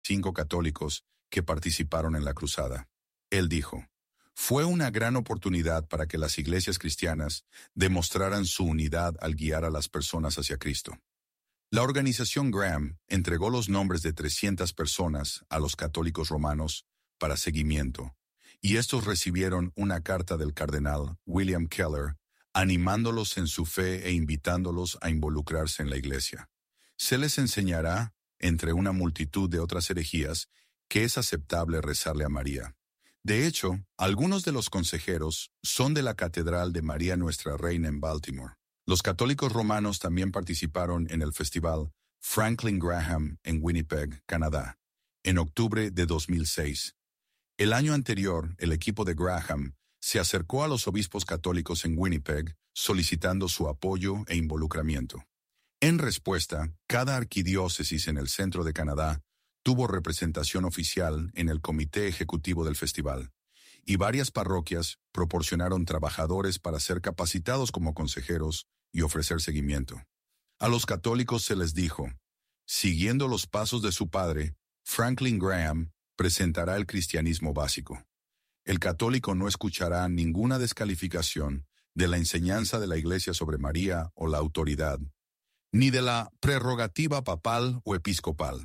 5 católicos que participaron en la cruzada. Él dijo: fue una gran oportunidad para que las iglesias cristianas demostraran su unidad al guiar a las personas hacia Cristo. La organización Graham entregó los nombres de 300 personas a los católicos romanos para seguimiento, y estos recibieron una carta del cardenal William Keller animándolos en su fe e invitándolos a involucrarse en la iglesia. Se les enseñará, entre una multitud de otras herejías, que es aceptable rezarle a María. De hecho, algunos de los consejeros son de la Catedral de María Nuestra Reina en Baltimore. Los católicos romanos también participaron en el festival Franklin Graham en Winnipeg, Canadá, en octubre de 2006. El año anterior, el equipo de Graham se acercó a los obispos católicos en Winnipeg solicitando su apoyo e involucramiento. En respuesta, cada arquidiócesis en el centro de Canadá tuvo representación oficial en el comité ejecutivo del festival, y varias parroquias proporcionaron trabajadores para ser capacitados como consejeros y ofrecer seguimiento. A los católicos se les dijo: siguiendo los pasos de su padre, Franklin Graham presentará el cristianismo básico. El católico no escuchará ninguna descalificación de la enseñanza de la Iglesia sobre María o la autoridad, ni de la prerrogativa papal o episcopal.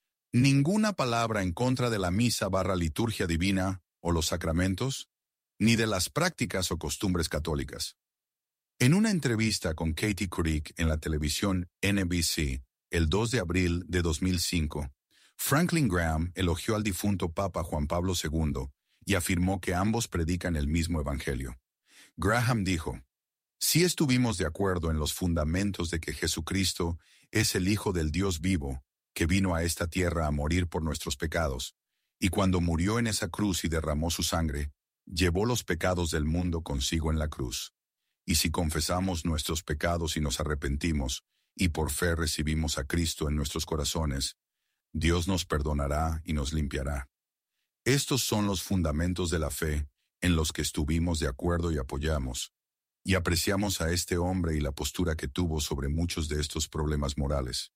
Ninguna palabra en contra de la misa / liturgia divina o los sacramentos, ni de las prácticas o costumbres católicas. En una entrevista con Katie Couric en la televisión NBC el 2 de abril de 2005, Franklin Graham elogió al difunto Papa Juan Pablo II y afirmó que ambos predican el mismo evangelio. Graham dijo: sí estuvimos de acuerdo en los fundamentos de que Jesucristo es el Hijo del Dios vivo, que vino a esta tierra a morir por nuestros pecados, y cuando murió en esa cruz y derramó su sangre, llevó los pecados del mundo consigo en la cruz. Y si confesamos nuestros pecados y nos arrepentimos, y por fe recibimos a Cristo en nuestros corazones, Dios nos perdonará y nos limpiará. Estos son los fundamentos de la fe en los que estuvimos de acuerdo y apoyamos, y apreciamos a este hombre y la postura que tuvo sobre muchos de estos problemas morales.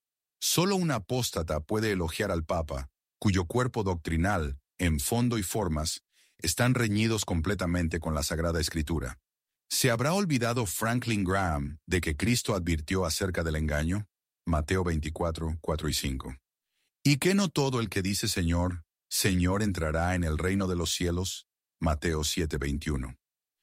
Solo un apóstata puede elogiar al Papa, cuyo cuerpo doctrinal, en fondo y formas, están reñidos completamente con la Sagrada Escritura. ¿Se habrá olvidado Franklin Graham de que Cristo advirtió acerca del engaño? Mateo 24, 4 y 5. ¿Y que no todo el que dice Señor, Señor entrará en el reino de los cielos? Mateo 7, 21.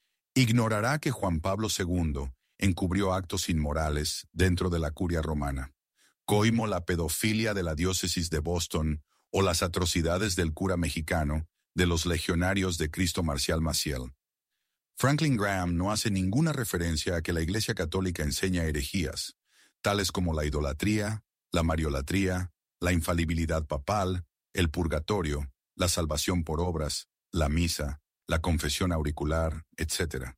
Ignorará que Juan Pablo II encubrió actos inmorales dentro de la curia romana, coimó la pedofilia de la diócesis de Boston o las atrocidades del cura mexicano de los legionarios de Cristo Marcial Maciel. Franklin Graham no hace ninguna referencia a que la Iglesia Católica enseña herejías, tales como la idolatría, la mariolatría, la infalibilidad papal, el purgatorio, la salvación por obras, la misa, la confesión auricular, etc.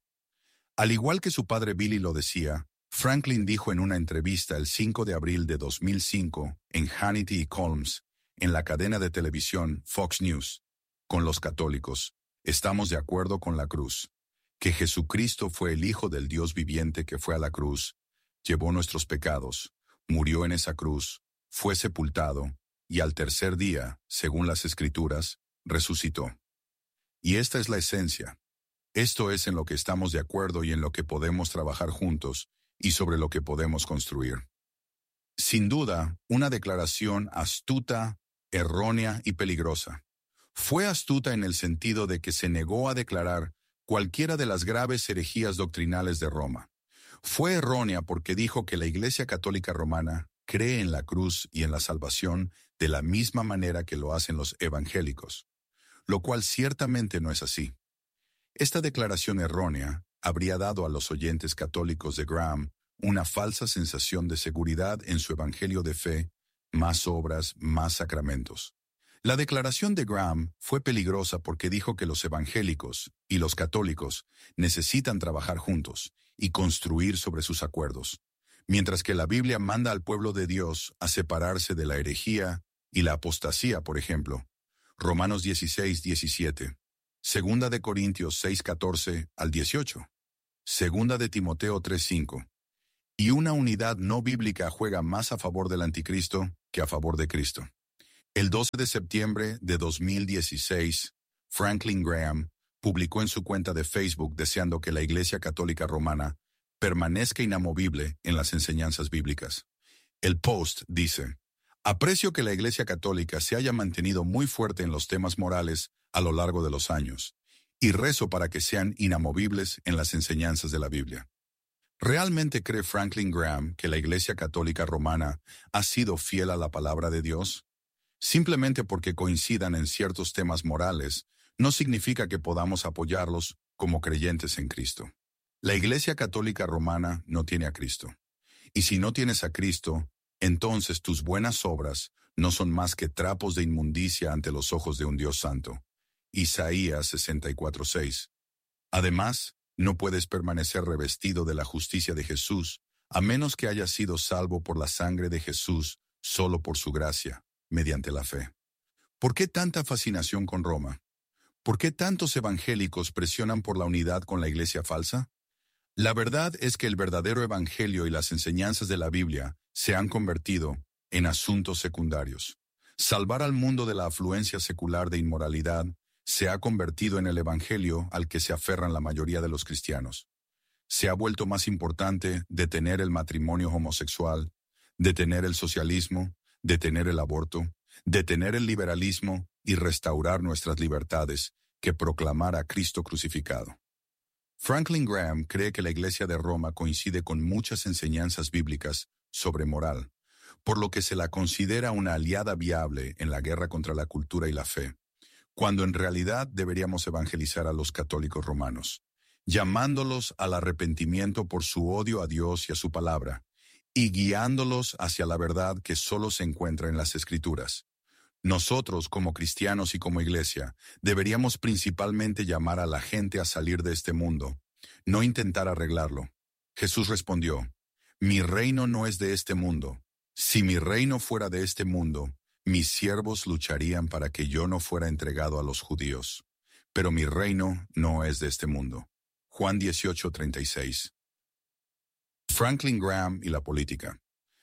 Al igual que su padre Billy lo decía, Franklin dijo en una entrevista el 5 de abril de 2005 en Hannity y Colmes, en la cadena de televisión Fox News: con los católicos, estamos de acuerdo con la cruz, que Jesucristo fue el Hijo del Dios viviente que fue a la cruz, llevó nuestros pecados, murió en esa cruz, fue sepultado, y al tercer día, según las Escrituras, resucitó. Y esta es la esencia. Esto es en lo que estamos de acuerdo y en lo que podemos trabajar juntos, y sobre lo que podemos construir. Sin duda, una declaración astuta, errónea y peligrosa. Fue astuta en el sentido de que se negó a declarar cualquiera de las graves herejías doctrinales de Roma. Fue errónea porque dijo que la Iglesia Católica Romana cree en la cruz y en la salvación de la misma manera que lo hacen los evangélicos, lo cual ciertamente no es así. Esta declaración errónea habría dado a los oyentes católicos de Graham una falsa sensación de seguridad en su evangelio de fe, más obras, más sacramentos. La declaración de Graham fue peligrosa porque dijo que los evangélicos y los católicos necesitan trabajar juntos y construir sobre sus acuerdos, mientras que la Biblia manda al pueblo de Dios a separarse de la herejía y la apostasía, por ejemplo. Romanos 16, 17. Segunda de Corintios 6, 14 al 18. Segunda de Timoteo 3, 5. Y una unidad no bíblica juega más a favor del anticristo que a favor de Cristo. El 12 de septiembre de 2016, Franklin Graham publicó en su cuenta de Facebook deseando que la Iglesia Católica Romana permanezca inamovible en las enseñanzas bíblicas. El post dice: aprecio que la Iglesia Católica se haya mantenido muy fuerte en los temas morales a lo largo de los años, y rezo para que sean inamovibles en las enseñanzas de la Biblia. ¿Realmente cree Franklin Graham que la Iglesia Católica Romana ha sido fiel a la palabra de Dios? Simplemente porque coincidan en ciertos temas morales, no significa que podamos apoyarlos como creyentes en Cristo. La Iglesia Católica Romana no tiene a Cristo. Y si no tienes a Cristo, entonces tus buenas obras no son más que trapos de inmundicia ante los ojos de un Dios santo. Isaías 64:6. Además, no puedes permanecer revestido de la justicia de Jesús, a menos que hayas sido salvo por la sangre de Jesús, solo por su gracia, mediante la fe. ¿Por qué tanta fascinación con Roma? ¿Por qué tantos evangélicos presionan por la unidad con la iglesia falsa? La verdad es que el verdadero evangelio y las enseñanzas de la Biblia se han convertido en asuntos secundarios. Salvar al mundo de la afluencia secular de inmoralidad se ha convertido en el evangelio al que se aferran la mayoría de los cristianos. Se ha vuelto más importante detener el matrimonio homosexual, detener el socialismo, detener el aborto, detener el liberalismo y restaurar nuestras libertades que proclamar a Cristo crucificado. Franklin Graham cree que la Iglesia de Roma coincide con muchas enseñanzas bíblicas sobre moral, por lo que se la considera una aliada viable en la guerra contra la cultura y la fe, cuando en realidad deberíamos evangelizar a los católicos romanos, llamándolos al arrepentimiento por su odio a Dios y a su palabra, y guiándolos hacia la verdad que solo se encuentra en las Escrituras. Nosotros, como cristianos y como iglesia, deberíamos principalmente llamar a la gente a salir de este mundo, no intentar arreglarlo. Jesús respondió: mi reino no es de este mundo. Si mi reino fuera de este mundo, mis siervos lucharían para que yo no fuera entregado a los judíos. Pero mi reino no es de este mundo. Juan 18:36. Franklin Graham y la política.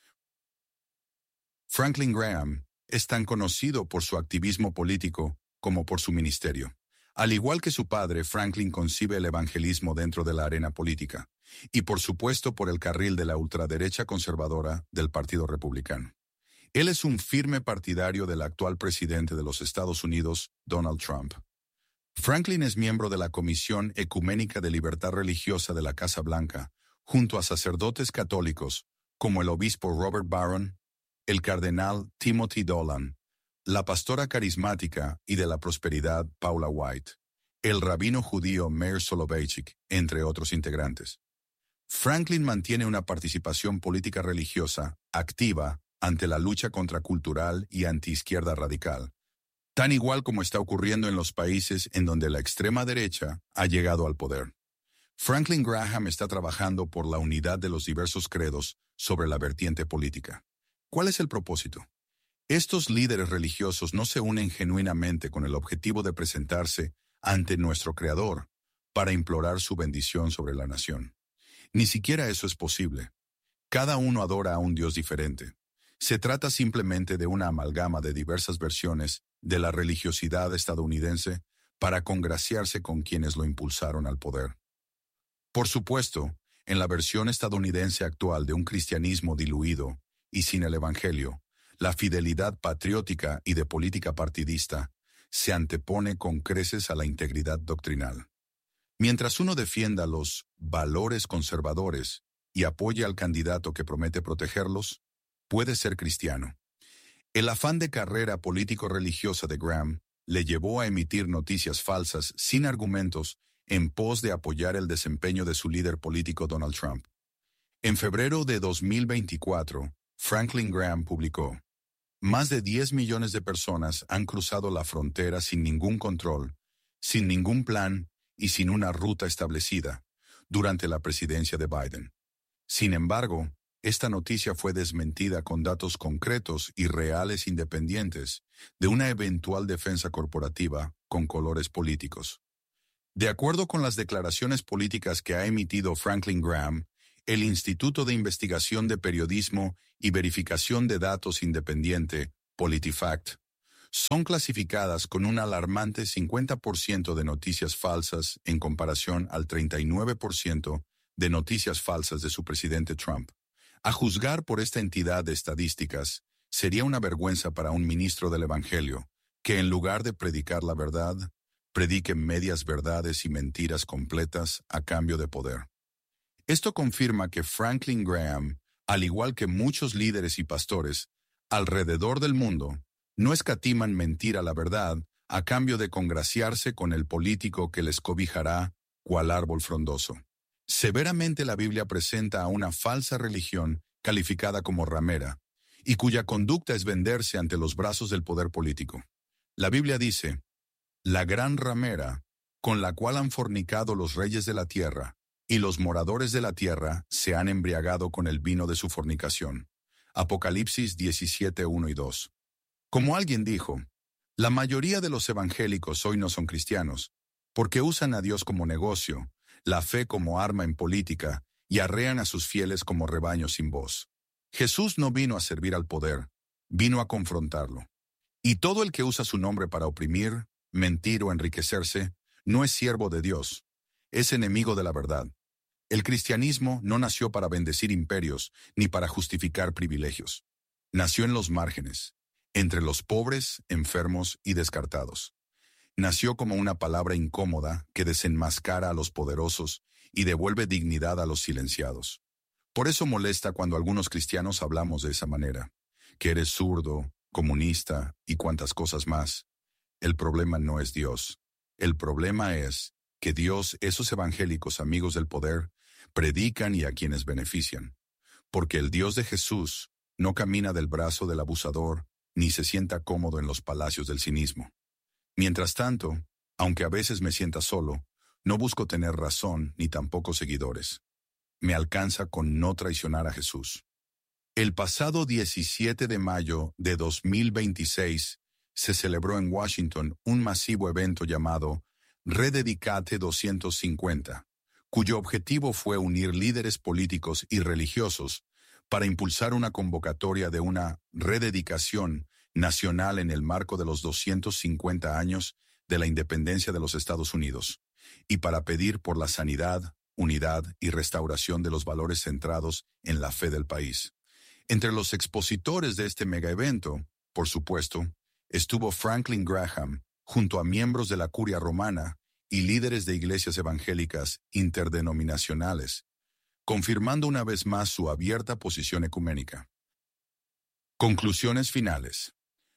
Franklin Graham es tan conocido por su activismo político como por su ministerio. Al igual que su padre, Franklin concibe el evangelismo dentro de la arena política, y por supuesto por el carril de la ultraderecha conservadora del Partido Republicano. Él es un firme partidario del actual presidente de los Estados Unidos, Donald Trump. Franklin es miembro de la Comisión Ecuménica de Libertad Religiosa de la Casa Blanca, junto a sacerdotes católicos como el obispo Robert Barron, el cardenal Timothy Dolan, la pastora carismática y de la prosperidad Paula White, el rabino judío Meir Soloveichik, entre otros integrantes. Franklin mantiene una participación política religiosa activa ante la lucha contracultural y antiizquierda radical, tan igual como está ocurriendo en los países en donde la extrema derecha ha llegado al poder. Franklin Graham está trabajando por la unidad de los diversos credos sobre la vertiente política. ¿Cuál es el propósito? Estos líderes religiosos no se unen genuinamente con el objetivo de presentarse ante nuestro Creador para implorar su bendición sobre la nación. Ni siquiera eso es posible. Cada uno adora a un Dios diferente. Se trata simplemente de una amalgama de diversas versiones de la religiosidad estadounidense para congraciarse con quienes lo impulsaron al poder. Por supuesto, en la versión estadounidense actual de un cristianismo diluido y sin el Evangelio, la fidelidad patriótica y de política partidista se antepone con creces a la integridad doctrinal. Mientras uno defienda los valores conservadores y apoye al candidato que promete protegerlos, puede ser cristiano. El afán de carrera político-religiosa de Graham le llevó a emitir noticias falsas sin argumentos en pos de apoyar el desempeño de su líder político Donald Trump. En febrero de 2024, Franklin Graham publicó: más de 10 millones de personas han cruzado la frontera sin ningún control, sin ningún plan y sin una ruta establecida durante la presidencia de Biden. Sin embargo, esta noticia fue desmentida con datos concretos y reales independientes de una eventual defensa corporativa con colores políticos. De acuerdo con las declaraciones políticas que ha emitido Franklin Graham, el Instituto de Investigación de Periodismo y Verificación de Datos Independiente, PolitiFact, son clasificadas con un alarmante 50% de noticias falsas en comparación al 39% de noticias falsas de su presidente Trump. A juzgar por esta entidad de estadísticas, sería una vergüenza para un ministro del Evangelio que en lugar de predicar la verdad, predique medias verdades y mentiras completas a cambio de poder. Esto confirma que Franklin Graham, al igual que muchos líderes y pastores alrededor del mundo, no escatiman mentir a la verdad a cambio de congraciarse con el político que les cobijará cual árbol frondoso. Severamente la Biblia presenta a una falsa religión calificada como ramera, y cuya conducta es venderse ante los brazos del poder político. La Biblia dice, la gran ramera, con la cual han fornicado los reyes de la tierra, y los moradores de la tierra se han embriagado con el vino de su fornicación. Apocalipsis 17, 1 y 2. Como alguien dijo, la mayoría de los evangélicos hoy no son cristianos, porque usan a Dios como negocio, la fe como arma en política, y arrean a sus fieles como rebaños sin voz. Jesús no vino a servir al poder, vino a confrontarlo. Y todo el que usa su nombre para oprimir, mentir o enriquecerse, no es siervo de Dios, es enemigo de la verdad. El cristianismo no nació para bendecir imperios ni para justificar privilegios. Nació en los márgenes, entre los pobres, enfermos y descartados. Nació como una palabra incómoda que desenmascara a los poderosos y devuelve dignidad a los silenciados. Por eso molesta cuando algunos cristianos hablamos de esa manera, que eres zurdo, comunista y cuantas cosas más. El problema no es Dios. El problema es que Dios, esos evangélicos amigos del poder, predican y a quienes benefician. Porque el Dios de Jesús no camina del brazo del abusador, ni se sienta cómodo en los palacios del cinismo. Mientras tanto, aunque a veces me sienta solo, no busco tener razón ni tampoco seguidores. Me alcanza con no traicionar a Jesús. El pasado 17 de mayo de 2026 se celebró en Washington un masivo evento llamado Rededicate 250, cuyo objetivo fue unir líderes políticos y religiosos para impulsar una convocatoria de una rededicación nacional en el marco de los 250 años de la independencia de los Estados Unidos, y para pedir por la sanidad, unidad y restauración de los valores centrados en la fe del país. Entre los expositores de este megaevento, por supuesto, estuvo Franklin Graham, junto a miembros de la Curia Romana y líderes de iglesias evangélicas interdenominacionales, confirmando una vez más su abierta posición ecuménica. Conclusiones finales.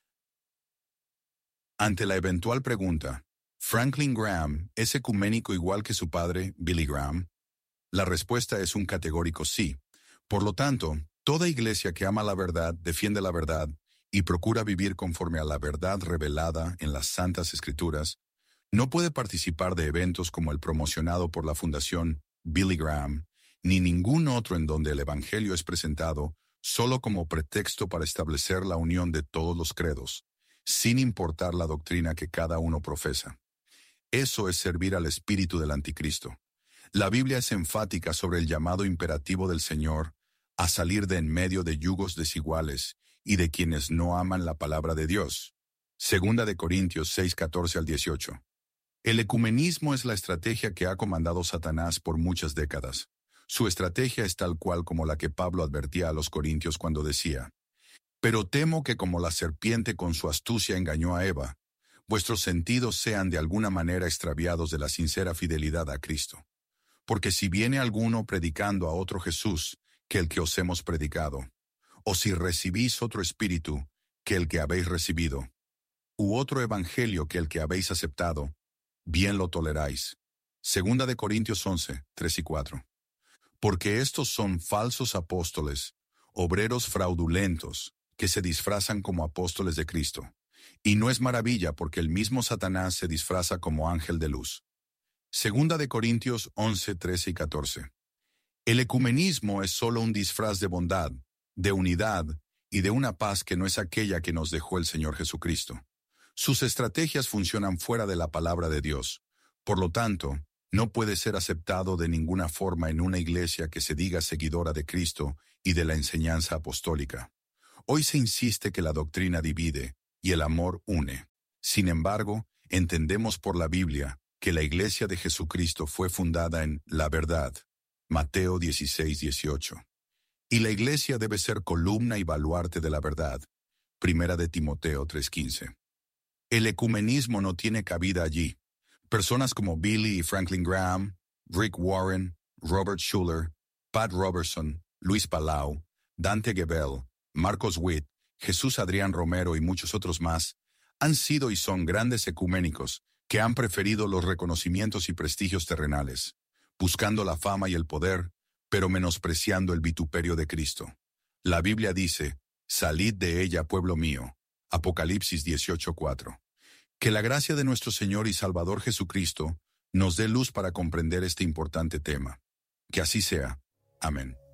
Ante la eventual pregunta, ¿Franklin Graham es ecuménico igual que su padre, Billy Graham? La respuesta es un categórico sí. Por lo tanto, toda iglesia que ama la verdad, defiende la verdad y procura vivir conforme a la verdad revelada en las Santas Escrituras, no puede participar de eventos como el promocionado por la Fundación Billy Graham, ni ningún otro en donde el Evangelio es presentado solo como pretexto para establecer la unión de todos los credos, sin importar la doctrina que cada uno profesa. Eso es servir al espíritu del anticristo. La Biblia es enfática sobre el llamado imperativo del Señor a salir de en medio de yugos desiguales y de quienes no aman la palabra de Dios. 2 de Corintios 6, 14 al 18. El ecumenismo es la estrategia que ha comandado Satanás por muchas décadas. Su estrategia es tal cual como la que Pablo advertía a los corintios cuando decía: «Pero temo que como la serpiente con su astucia engañó a Eva, vuestros sentidos sean de alguna manera extraviados de la sincera fidelidad a Cristo. Porque si viene alguno predicando a otro Jesús que el que os hemos predicado, o si recibís otro espíritu que el que habéis recibido, u otro evangelio que el que habéis aceptado, bien lo toleráis». 2 de Corintios 11, 3 y 4. Porque estos son falsos apóstoles, obreros fraudulentos, que se disfrazan como apóstoles de Cristo. Y no es maravilla porque el mismo Satanás se disfraza como ángel de luz. 2 de Corintios 11, 13 y 14. El ecumenismo es solo un disfraz de bondad, de unidad y de una paz que no es aquella que nos dejó el Señor Jesucristo. Sus estrategias funcionan fuera de la palabra de Dios. Por lo tanto, no puede ser aceptado de ninguna forma en una iglesia que se diga seguidora de Cristo y de la enseñanza apostólica. Hoy se insiste que la doctrina divide, y el amor une. Sin embargo, entendemos por la Biblia que la Iglesia de Jesucristo fue fundada en la verdad. Mateo 16:18. Y la Iglesia debe ser columna y baluarte de la verdad. Primera de Timoteo 3:15. El ecumenismo no tiene cabida allí. Personas como Billy y Franklin Graham, Rick Warren, Robert Schuller, Pat Robertson, Luis Palau, Dante Gebel, Marcos Witt, Jesús Adrián Romero y muchos otros más, han sido y son grandes ecuménicos que han preferido los reconocimientos y prestigios terrenales, buscando la fama y el poder, pero menospreciando el vituperio de Cristo. La Biblia dice, «Salid de ella, pueblo mío». Apocalipsis 18:4. Que la gracia de nuestro Señor y Salvador Jesucristo nos dé luz para comprender este importante tema. Que así sea. Amén.